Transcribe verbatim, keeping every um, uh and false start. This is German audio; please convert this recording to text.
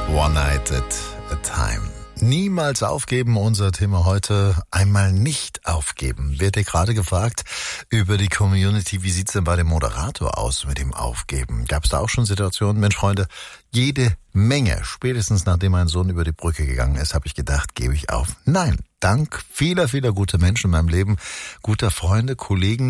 One Night at a Time. Niemals aufgeben, unser Thema heute. Einmal nicht aufgeben. Wird dir gerade gefragt über die Community, wie sieht's denn bei dem Moderator aus mit dem Aufgeben? Gab es da auch schon Situationen? Mensch, Freunde, jede Menge. Spätestens nachdem mein Sohn über die Brücke gegangen ist, habe ich gedacht, gebe ich auf. Nein, dank vieler, vieler guter Menschen in meinem Leben, guter Freunde, Kollegen,